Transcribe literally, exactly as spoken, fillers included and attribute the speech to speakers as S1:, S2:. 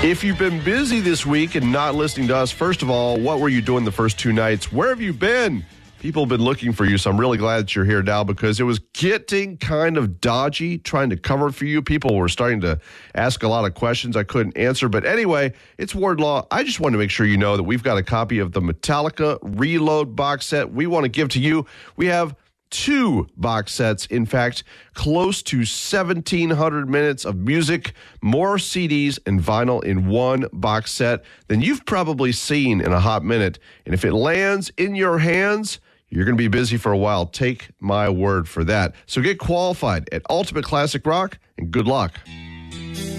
S1: If you've been busy this week and not listening to us, first of all, what were you doing the first two nights? Where have you been? People have been looking for you, so I'm really glad that you're here now because it was getting kind of dodgy trying to cover for you. People were starting to ask a lot of questions I couldn't answer. But anyway, it's Wardlaw. I just want to make sure you know that we've got a copy of the Metallica Reload box set we want to give to you. We have two box sets, in fact, close to seventeen hundred minutes of music, more C Ds and vinyl in one box set than you've probably seen in a hot minute. And if it lands in your hands, you're going to be busy for a while. Take my word for that. So get qualified at Ultimate Classic Rock, and good luck.